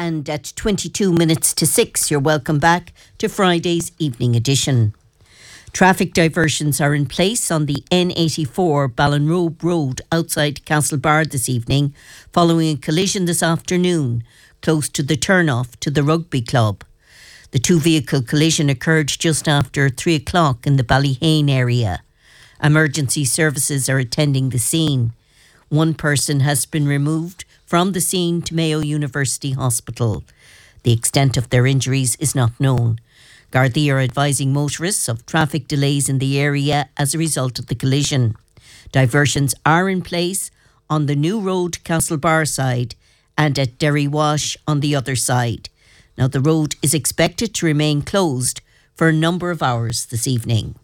And at 22 minutes to 6, you're welcome back to Friday's evening edition. Traffic diversions are in place on the N84 Ballinrobe Road outside Castlebar this evening, following a collision this afternoon close to the turnoff to the rugby club. The two-vehicle collision occurred just after 3 o'clock in the Ballyhane area. Emergency services are attending the scene. One person has been removed from the scene to Mayo University Hospital. The extent of their injuries is not known. Gardaí are advising motorists of traffic delays in the area as a result of the collision. Diversions are in place on the New Road Castlebar side and at Derry Wash on the other side. Now, the road is expected to remain closed for a number of hours this evening.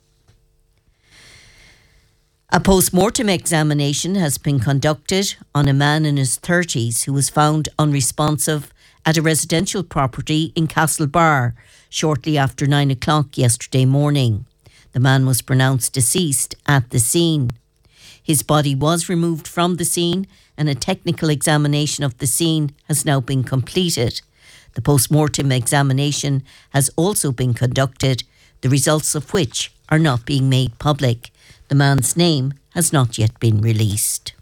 A post-mortem examination has been conducted on a man in his 30s who was found unresponsive at a residential property in Castlebar shortly after 9 o'clock yesterday morning. The man was pronounced deceased at the scene. His body was removed from the scene and a technical examination of the scene has now been completed. The post-mortem examination has also been conducted, the results of which are not being made public. The man's name has not yet been released.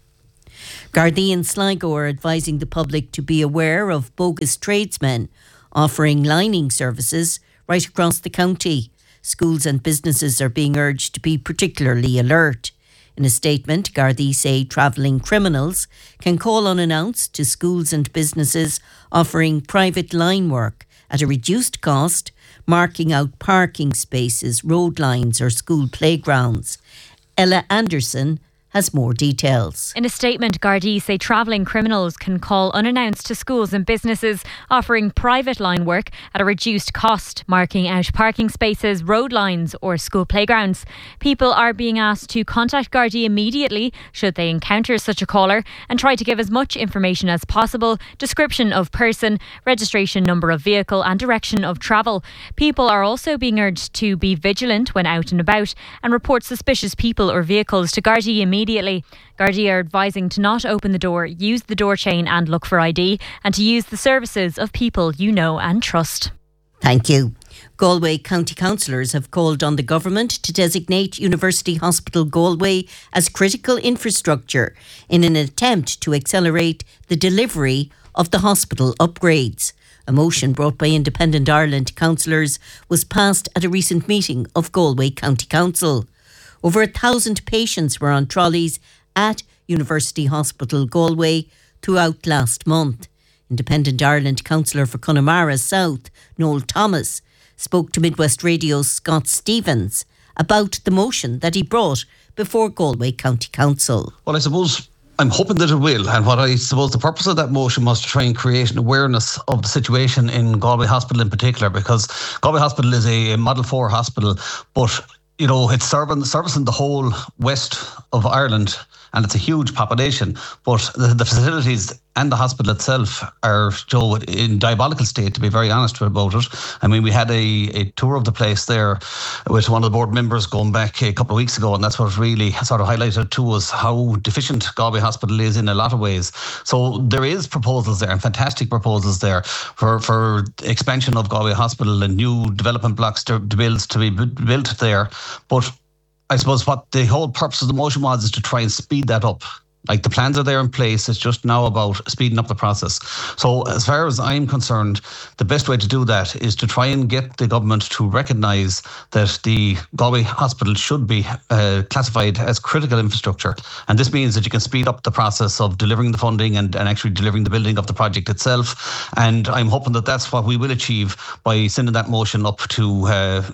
Gardaí in Sligo are advising the public to be aware of bogus tradesmen offering lining services right across the county. Schools and businesses are being urged to be particularly alert. In a statement, Gardaí say travelling criminals can call unannounced to schools and businesses offering private line work at a reduced cost, marking out parking spaces, road lines or school playgrounds. Ella Anderson has more details. In a statement, Gardaí say travelling criminals can call unannounced to schools and businesses offering private line work at a reduced cost, marking out parking spaces, road lines or school playgrounds. People are being asked to contact Gardaí immediately should they encounter such a caller and try to give as much information as possible, description of person, registration number of vehicle and direction of travel. People are also being urged to be vigilant when out and about and report suspicious people or vehicles to Gardaí immediately. Gardaí are advising to not open the door, use the door chain and look for ID, and to use the services of people you know and trust. Thank you. Galway County Councillors have called on the government to designate University Hospital Galway as critical infrastructure in an attempt to accelerate the delivery of the hospital upgrades. A motion brought by Independent Ireland councillors was passed at a recent meeting of Galway County Council. Over 1,000 patients were on trolleys at University Hospital Galway throughout last month. Independent Ireland councillor for Connemara South, Noel Thomas, spoke to Midwest Radio's Scott Stevens about the motion that he brought before Galway County Council. Well, I suppose I'm hoping that it will, and what I suppose the purpose of that motion was to try and create an awareness of the situation in Galway Hospital in particular, because Galway Hospital is a Model 4 hospital, but you know, it's servicing the whole west of Ireland, and it's a huge population. But the facilities and the hospital itself are, Joe, in diabolical state, to be very honest about it. I mean, we had a tour of the place there with one of the board members going back a couple of weeks ago, and that's what really sort of highlighted to us how deficient Galway Hospital is in a lot of ways. So there is proposals there, and fantastic proposals there for expansion of Galway Hospital and new development blocks to be built there. But I suppose what the whole purpose of the motion was is to try and speed that up. Like, the plans are there in place. It's just now about speeding up the process. So as far as I'm concerned, the best way to do that is to try and get the government to recognise that the Galway Hospital should be classified as critical infrastructure. And this means that you can speed up the process of delivering the funding and actually delivering the building of the project itself. And I'm hoping that that's what we will achieve by sending that motion up to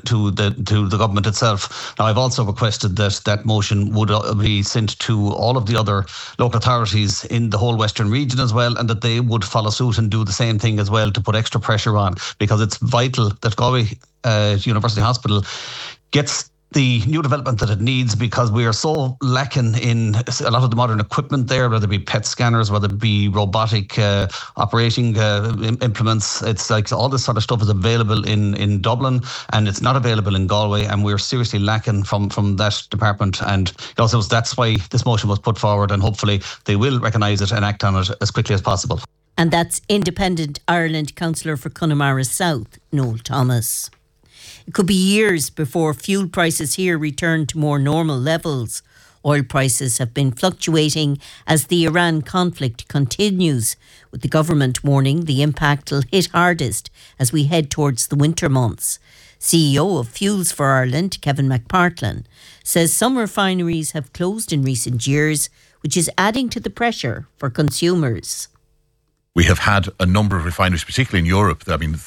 the government itself. Now, I've also requested that that motion would be sent to all of the other local authorities in the whole Western region as well, and that they would follow suit and do the same thing as well to put extra pressure on, because it's vital that Galway University Hospital gets the new development that it needs, because we are so lacking in a lot of the modern equipment there, whether it be PET scanners, whether it be robotic operating implements. It's like all this sort of stuff is available in Dublin, and it's not available in Galway, and we're seriously lacking from that department. And that's why this motion was put forward, and hopefully they will recognise it and act on it as quickly as possible. And that's Independent Ireland Councillor for Connemara South, Noel Thomas. It could be years before fuel prices here return to more normal levels. Oil prices have been fluctuating as the Iran conflict continues, with the government warning the impact will hit hardest as we head towards the winter months. CEO of Fuels for Ireland, Kevin McPartlin, says some refineries have closed in recent years, which is adding to the pressure for consumers. We have had a number of refineries, particularly in Europe.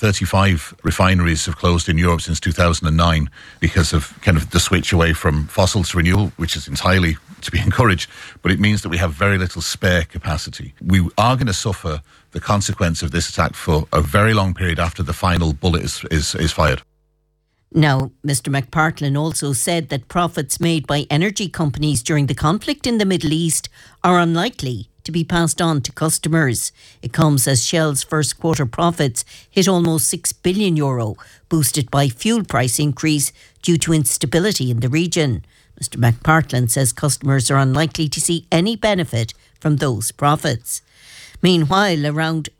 35 refineries have closed in Europe since 2009 because of kind of the switch away from fossils to renewable, which is entirely to be encouraged. But it means that we have very little spare capacity. We are going to suffer the consequence of this attack for a very long period after the final bullet is fired. Now, Mr. McPartlin also said that profits made by energy companies during the conflict in the Middle East are unlikely to be passed on to customers. It comes as Shell's first quarter profits hit almost €6 billion, boosted by fuel price increase due to instability in the region. Mr. McPartlin says customers are unlikely to see any benefit from those profits. Meanwhile, around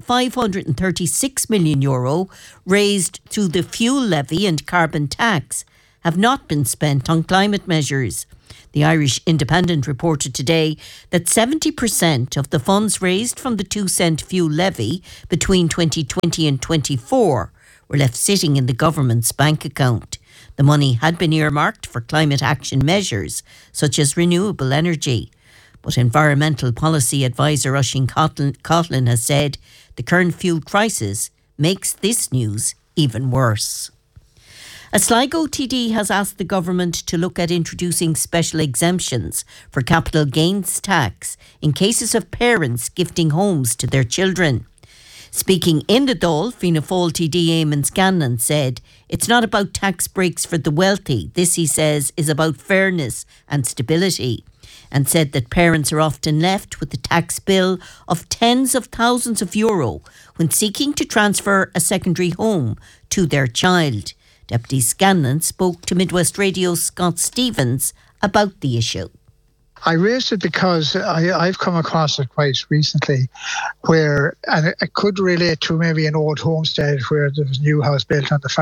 €536 million raised through the fuel levy and carbon tax have not been spent on climate measures. The Irish Independent reported today that 70% of the funds raised from the 2-cent fuel levy between 2020 and 24 were left sitting in the government's bank account. The money had been earmarked for climate action measures such as renewable energy. But environmental policy advisor Oisin Coughlan has said the current fuel crisis makes this news even worse. A Sligo TD has asked the government to look at introducing special exemptions for capital gains tax in cases of parents gifting homes to their children. Speaking in the Dáil, Fianna Fáil TD Eamon Scanlon said, "It's not about tax breaks for the wealthy. This," he says, "is about fairness and stability," and said that parents are often left with a tax bill of tens of thousands of euro when seeking to transfer a secondary home to their child. Deputy Scanlon spoke to Midwest Radio's Scott Stevens about the issue. I raised it because I've come across it quite recently where, and it could relate to maybe an old homestead where there was a new house built on the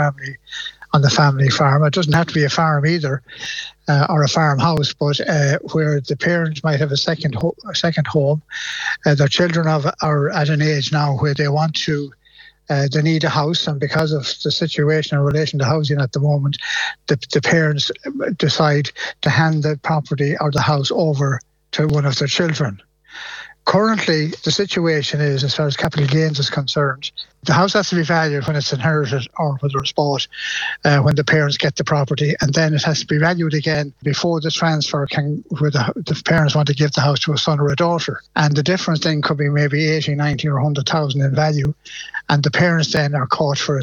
family farm. It doesn't have to be a farm either, or a farmhouse, but where the parents might have a second home. Their children are at an age now where they want to. They need a house, and because of the situation in relation to housing at the moment, the parents decide to hand the property or the house over to one of their children. Currently, the situation is, as far as capital gains is concerned, the house has to be valued when it's inherited or whether it's bought, when the parents get the property, and then it has to be valued again before the transfer where the parents want to give the house to a son or a daughter. And the difference then could be maybe 80, 90 or 100,000 in value. And the parents then are caught for a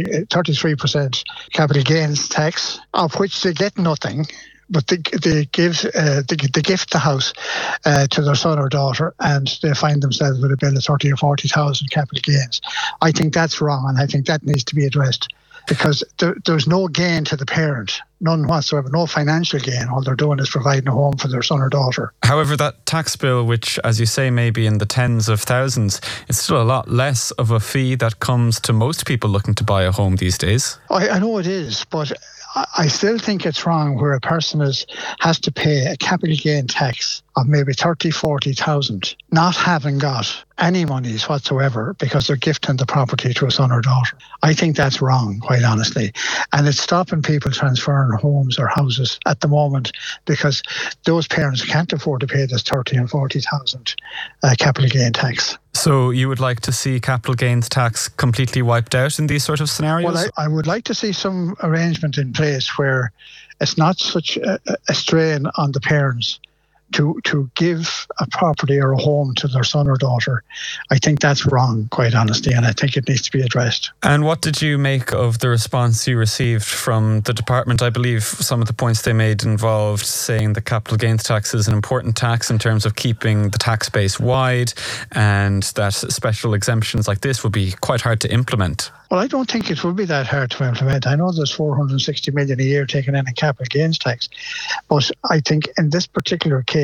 33% capital gains tax, of which they get nothing. But they gift the house to their son or daughter, and they find themselves with a bill of 30 or 40,000 capital gains. I think that's wrong, and I think that needs to be addressed, because there's no gain to the parent, none whatsoever, no financial gain. All they're doing is providing a home for their son or daughter. However, that tax bill, which, as you say, may be in the tens of thousands, it's still a lot less of a fee that comes to most people looking to buy a home these days. I know it is, but I still think it's wrong where a person has to pay a capital gain tax of maybe 30, 40,000, not having got any monies whatsoever because they're gifting the property to a son or daughter. I think that's wrong, quite honestly. And it's stopping people transferring homes or houses at the moment because those parents can't afford to pay this 30 and 40,000 capital gain tax. So you would like to see capital gains tax completely wiped out in these sort of scenarios? Well, I would like to see some arrangement in place where it's not such a strain on the parents to give a property or a home to their son or daughter. I think that's wrong, quite honestly, and I think it needs to be addressed. And what did you make of the response you received from the department? I believe some of the points they made involved saying the capital gains tax is an important tax in terms of keeping the tax base wide, and that special exemptions like this would be quite hard to implement. Well, I don't think it would be that hard to implement. I know there's 460 million a year taken in capital gains tax, but I think in this particular case,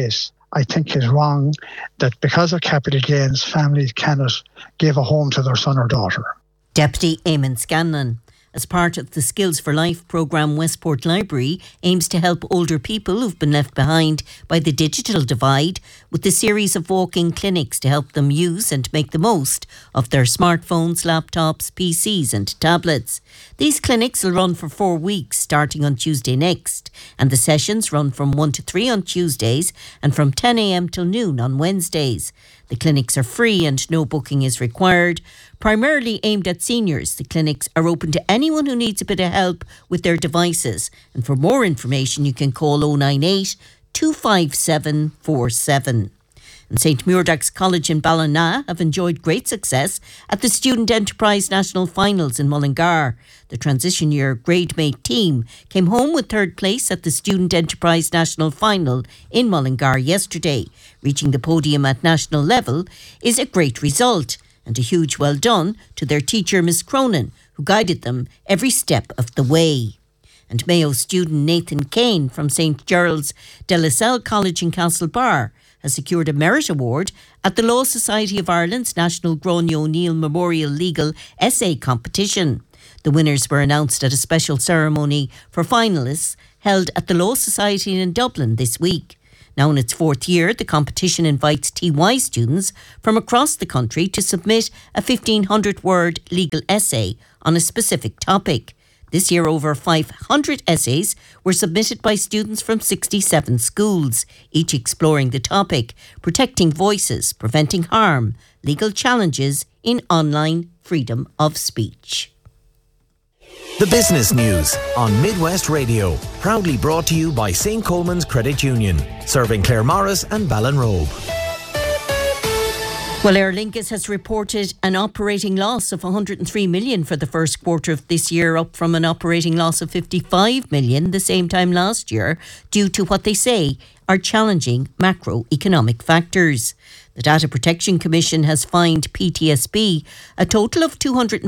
I think is wrong, that because of capital gains, families cannot give a home to their son or daughter. Deputy Eamon Scanlon. As part of the Skills for Life programme, Westport Library aims to help older people who've been left behind by the digital divide with a series of walk-in clinics to help them use and make the most of their smartphones, laptops, PCs and tablets. These clinics will run for 4 weeks starting on Tuesday next, and the sessions run from 1 to 3 on Tuesdays and from 10 a.m. till noon on Wednesdays. The clinics are free and no booking is required. Primarily aimed at seniors, the clinics are open to anyone who needs a bit of help with their devices. And for more information, you can call 098 257 47. And St Muirdagh's College in Ballina have enjoyed great success at the Student Enterprise National Finals in Mullingar. The transition year grade mate team came home with third place at the Student Enterprise National Final in Mullingar yesterday. Reaching the podium at national level is a great result, and a huge well done to their teacher, Miss Cronin, who guided them every step of the way. And Mayo student Nathan Kane from St Gerald's de la Salle College in Castlebar has secured a Merit Award at the Law Society of Ireland's National Gráinne O'Neill Memorial Legal Essay Competition. The winners were announced at a special ceremony for finalists held at the Law Society in Dublin this week. Now in its 4th year, the competition invites TY students from across the country to submit a 1,500-word legal essay on a specific topic. This year, over 500 essays were submitted by students from 67 schools, each exploring the topic, protecting voices, preventing harm, legal challenges in online freedom of speech. The Business News on Midwest Radio, proudly brought to you by St. Coleman's Credit Union, serving Claremorris and Ballinrobe. Well, Aer Lingus has reported an operating loss of 103 million for the first quarter of this year, up from an operating loss of 55 million the same time last year, due to what they say are challenging macroeconomic factors. The Data Protection Commission has fined PTSB a total of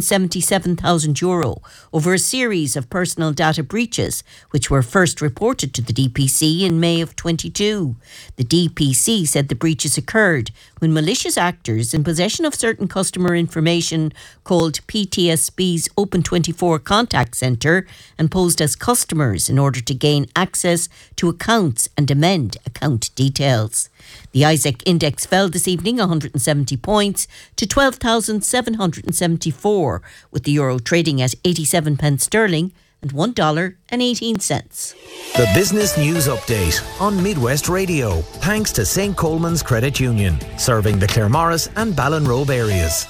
€277,000 over a series of personal data breaches, which were first reported to the DPC in May of 22. The DPC said the breaches occurred when malicious actors in possession of certain customer information called PTSB's Open24 contact centre and posed as customers in order to gain access to accounts and amend account details. The ISEC index fell this evening 170 points to 12,774, with the euro trading at 87 pence sterling and $1.18. The Business News Update on Midwest Radio, thanks to St. Coleman's Credit Union, serving the Claremorris and Ballinrobe areas.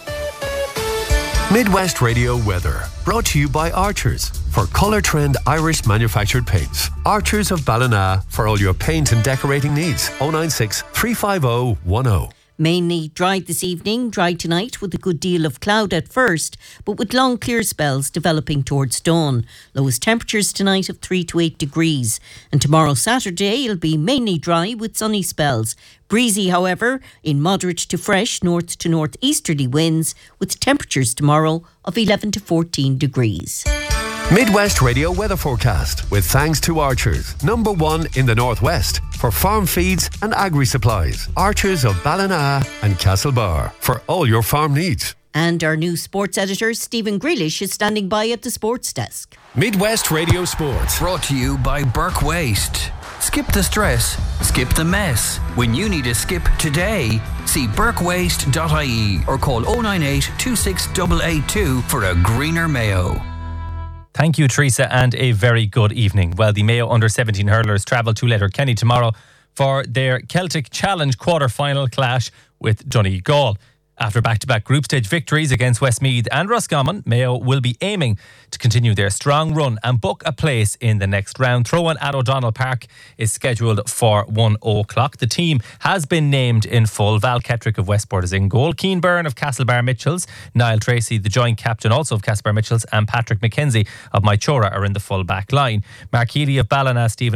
Midwest Radio weather, brought to you by Archers for Colour Trend Irish manufactured paints. Archers of Ballina for all your paint and decorating needs. 096 350 10. Mainly dry this evening, dry tonight with a good deal of cloud at first, but with long clear spells developing towards dawn. Lowest temperatures tonight of 3 to 8 degrees. And tomorrow Saturday it'll be mainly dry with sunny spells. Breezy, however, in moderate to fresh north to northeasterly winds, with temperatures tomorrow of 11 to 14 degrees. Midwest Radio weather forecast with thanks to Archers, #1 in the Northwest for farm feeds and agri-supplies. Archers of Ballina and Castlebar for all your farm needs. And our new sports editor, Stephen Grealish, is standing by at the sports desk. Midwest Radio Sports. Brought to you by Burke Waste. Skip the stress, skip the mess. When you need a skip today, see burkewaste.ie or call 098 26882 for a greener Mayo. Thank you, Teresa, and a very good evening. Well, the Mayo under-17 hurlers travel to Letterkenny tomorrow for their Celtic Challenge quarter-final clash with Donegal. After back-to-back group stage victories against Westmeath and Roscommon, Mayo will be aiming to continue their strong run and book a place in the next round. Throw-in at O'Donnell Park is scheduled for 1 o'clock. The team has been named in full. Val Kettrick of Westport is in goal. Keane Byrne of Castlebar Mitchells, Niall Tracy, the joint captain also of Castlebar Mitchells, and Patrick McKenzie of Mychora are in the full back line. Mark Healy of Ballina, Stephen Knights,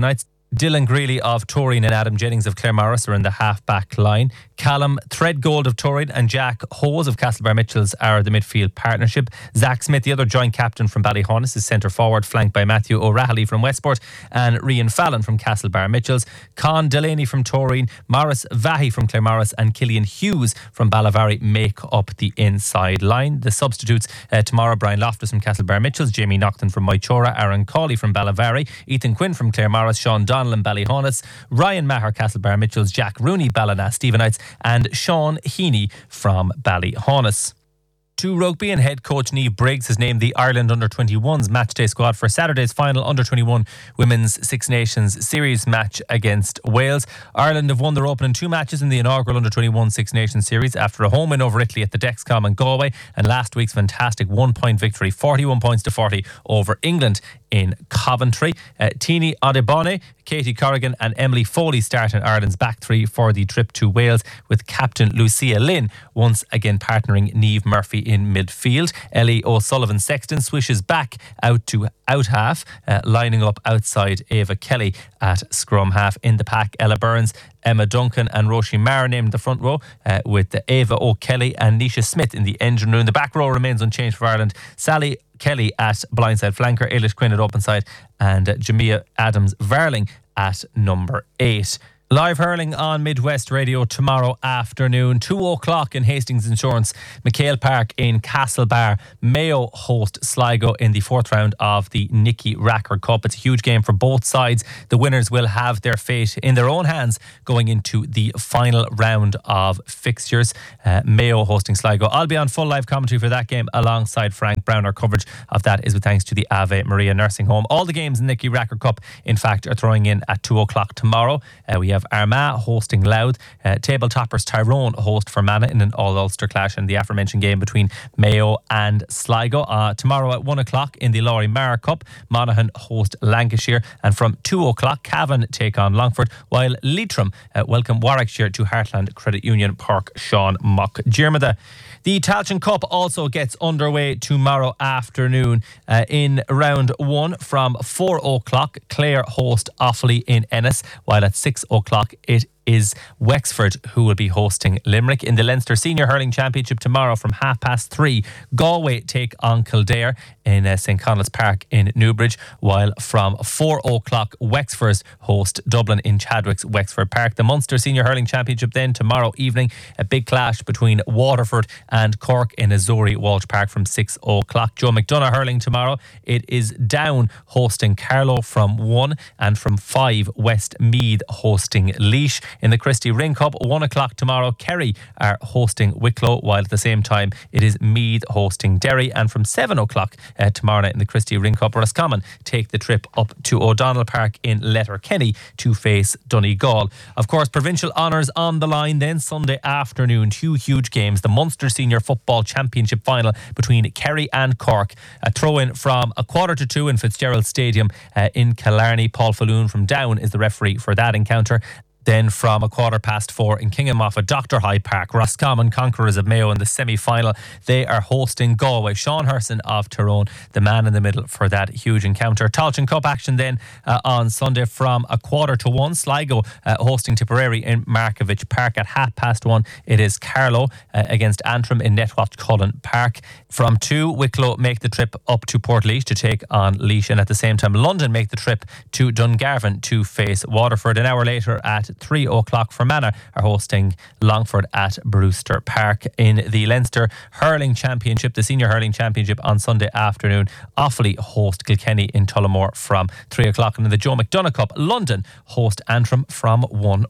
Dylan Greeley of Toreen and Adam Jennings of Claremorris are in the half-back line. Callum Threadgold of Toreen and Jack Hose of Castlebar Mitchells are the midfield partnership. Zach Smith, the other joint captain from Ballyhonus, is centre forward, flanked by Matthew O'Rahilly from Westport and Rian Fallon from Castlebar Mitchells. Con Delaney from Toreen, Morris Vahi from Claremorris and Killian Hughes from Ballavary make up the inside line. The substitutes tomorrow: Brian Loftus from Castlebar Mitchells, Jamie Nocton from Moichora, Aaron Cawley from Ballavary, Ethan Quinn from Claremorris, Sean Donnell and Ballyhonus, Ryan Maher Castlebar Mitchells, Jack Rooney Ballina Stephenites and Sean Heaney from Ballyhonus. To rugby, and head coach Niamh Briggs has named the Ireland Under-21s matchday squad for Saturday's final Under-21 Women's Six Nations Series match against Wales. Ireland have won their opening 2 matches in the inaugural Under-21 Six Nations Series after a home win over Italy at the Dexcom in Galway and last week's fantastic 1-point victory, 41 points to 40 over England in Coventry. Teenie Adebonne, Katie Corrigan and Emily Foley start in Ireland's back three for the trip to Wales, with captain Lucia Lynn once again partnering Niamh Murphy in midfield. Ellie O'Sullivan-Sexton swishes back out to out half, lining up outside Ava Kelly at scrum half. In the pack, Ella Burns, Emma Duncan and Roisin Maher named the front row, with Ava O'Kelly and Nisha Smith in the engine room. The back row remains unchanged for Ireland. Sally Kelly at blindside flanker, Eilish Quinn at open side and Jamia Adams-Varling at number 8. Live hurling on Midwest Radio tomorrow afternoon, 2:00 in Hastings Insurance, McHale Park in Castlebar. Mayo host Sligo in the 4th round of the Nicky Racker Cup. It's a huge game for both sides. The winners will have their fate in their own hands going into the final round of fixtures. Mayo hosting Sligo. I'll be on full live commentary for that game alongside Frank Brown. Our coverage of that is with thanks to the Ave Maria Nursing Home. All the games in the Nicky Racker Cup, in fact, are throwing in at 2:00 tomorrow. We have Armagh hosting Louth, table toppers Tyrone host Fermanagh in an all-Ulster clash, and the aforementioned game between Mayo and Sligo. Tomorrow at 1:00 in the Laurie Maher Cup, Monaghan host Lancashire, and from 2:00 Cavan take on Longford, while Leitrim welcome Warwickshire to Heartland Credit Union Park Sean Mock Diarmada. The Tailteann Cup also gets underway tomorrow afternoon in round 1 from 4:00. Clare host Offaly in Ennis, while at 6:00 it is Wexford who will be hosting Limerick. In the Leinster Senior Hurling Championship tomorrow from 3:30, Galway take on Kildare in St. Conal's Park in Newbridge, while from 4:00 Wexford host Dublin in Chadwick's Wexford Park. The Munster Senior Hurling Championship then tomorrow evening, a big clash between Waterford and Cork in Azuri Walsh Park from 6:00. Joe McDonagh hurling tomorrow. It is Down hosting Carlow from 1, and from 5 Westmeath hosting Laois. In the Christie Ring Cup, 1:00 tomorrow, Kerry are hosting Wicklow, while at the same time it is Meath hosting Derry. And from 7:00 tomorrow night in the Christie Ring Cup, Roscommon take the trip up to O'Donnell Park in Letterkenny to face Donegal. Of course, provincial honours on the line then Sunday afternoon. 2 huge games. The Munster Senior Football Championship final between Kerry and Cork. A throw-in from 1:45 in Fitzgerald Stadium in Killarney. Paul Falloon from Down is the referee for that encounter. Then from 4:15 in Kingamoff at Dr. Hyde Park, Roscommon, conquerors of Mayo in the semi-final. They are hosting Galway. Sean Herson of Tyrone, the man in the middle for that huge encounter. Tailteann Cup action then on Sunday from 1:15. Sligo hosting Tipperary in Markovich Park. At 1:30 it is Carlow against Antrim in Netwatch Cullen Park. From 2, Wicklow make the trip up to Portlaoise to take on Laois, and at the same time London make the trip to Dungarvan to face Waterford. An hour later at 3:00 Fermanagh are hosting Longford at Brewster Park. In the Leinster Hurling Championship, the Senior Hurling Championship on Sunday afternoon, Offaly host Kilkenny in Tullamore from 3:00. And in the Joe McDonagh Cup, London host Antrim from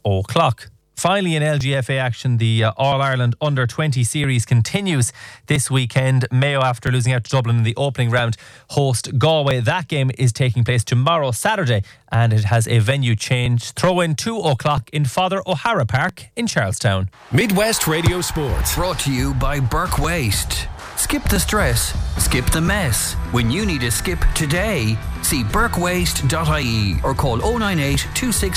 1:00. Finally, in LGFA action, the All-Ireland Under-20 series continues this weekend. Mayo, after losing out to Dublin in the opening round, host Galway. That game is taking place tomorrow, Saturday, and it has a venue change. Throw in 2:00 in Father O'Hara Park in Charlestown. Midwest Radio Sports. Brought to you by Burke Waste. Skip the stress, skip the mess. When you need a skip today, see burkewaste.ie or call 098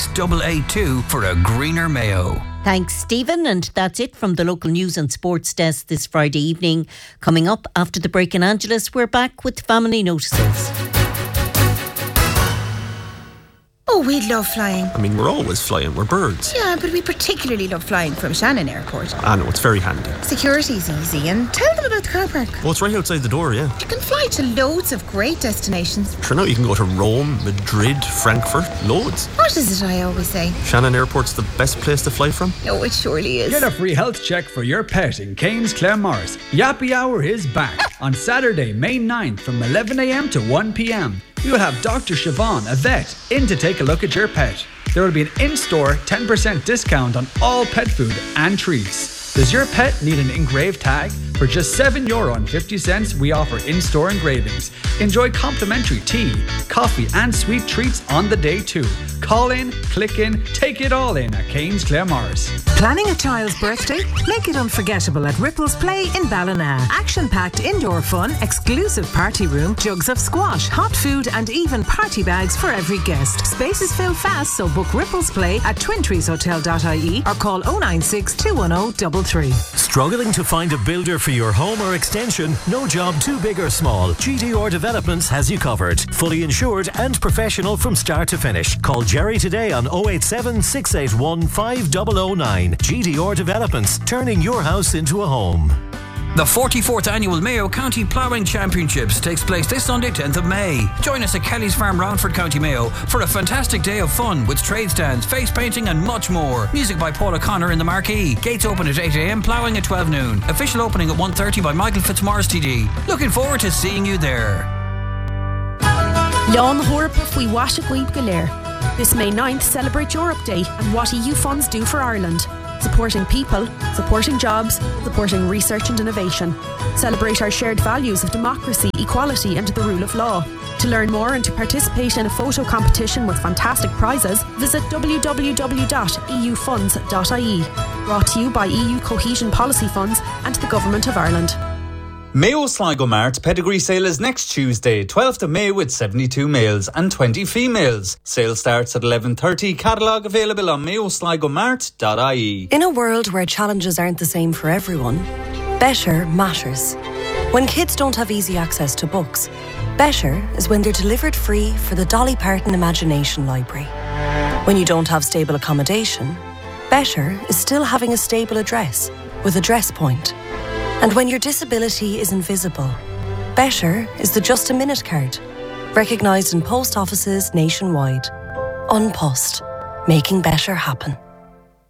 26882 for a greener Mayo. Thanks, Stephen. And that's it from the local news and sports desk this Friday evening. Coming up after the break in Angeles, we're back with family notices. Oh, we'd love flying. I mean, we're always flying. We're birds. Yeah, but we particularly love flying from Shannon Airport. I know, it's very handy. Security's easy, and tell them about the car park. Oh, it's right outside the door, yeah. You can fly to loads of great destinations. Sure, now you can go to Rome, Madrid, Frankfurt, loads. What is it I always say? Shannon Airport's the best place to fly from. Oh, it surely is. Get a free health check for your pet in Cairns Claremorris. Yappy Hour is back on Saturday, May 9th from 11 a.m. to 1 p.m. We will have Dr. Siobhan, a vet, in to take a look at your pet. There will be an in-store 10% discount on all pet food and treats. Does your pet need an engraved tag? For just €7.50, we offer in-store engravings. Enjoy complimentary tea, coffee and sweet treats on the day too. Call in, click in, take it all in at Cairns Claremorris. Planning a child's birthday? Make it unforgettable at Ripples Play in Ballina. Action-packed indoor fun, exclusive party room, jugs of squash, hot food and even party bags for every guest. Spaces fill fast, so book Ripples Play at twintreeshotel.ie or call 096 210 333. Struggling to find a builder for your home or extension? No job too big or small. GDR Developments has you covered. Fully insured and professional from start to finish. Call Jerry today on 087 681 5009. GDR Developments, turning your house into a home. The 44th Annual Mayo County Ploughing Championships takes place this Sunday, 10th of May. Join us at Kelly's Farm, Roundford, County Mayo for a fantastic day of fun with trade stands, face painting and much more. Music by Paul O'Connor in the marquee. Gates open at 8 a.m, ploughing at 12 noon. Official opening at 1:30 by Michael Fitzmaurice TD. Looking forward to seeing you there. Lean Thorpa Fui Washa Guib Galer. This May 9th, celebrate Europe Day and what EU funds do for Ireland. Supporting people, supporting jobs, supporting research and innovation. Celebrate our shared values of democracy, equality and the rule of law. To learn more and to participate in a photo competition with fantastic prizes, visit www.eufunds.ie. Brought to you by EU Cohesion Policy Funds and the Government of Ireland. Mayo Sligo Mart pedigree sale is next Tuesday, 12th of May, with 72 males and 20 females. Sale starts at 11:30. Catalogue available on mayosligomart.ie. In a world where challenges aren't the same for everyone, better matters. When kids don't have easy access to books, better is when they're delivered free for the Dolly Parton Imagination Library. When you don't have stable accommodation, better is still having a stable address with Address Point. And when your disability is invisible, better is the Just a Minute card, recognised in post offices nationwide. An Post, making better happen.